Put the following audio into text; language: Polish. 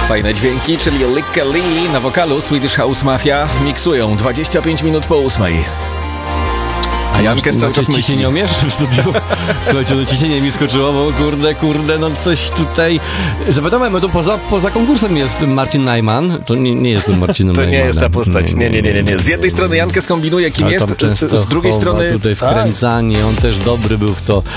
fajne dźwięki, czyli Lykke Li na wokalu Swedish House Mafia miksują 25 minut po 8. A Jankes cały czas myśli. Ciśnienie umiesz w studiu? Słuchajcie, no ciśnienie mi skoczyło, bo kurde, no coś tutaj... Zapytałem, no to poza konkursem jest Marcin Najman. To nie jest ten Marcin Najman. To nie jest ta postać, nie. Z jednej strony Jankes kombinuje, kim ale jest, tam często z drugiej strony... tutaj wkręcanie, on też dobry był w to.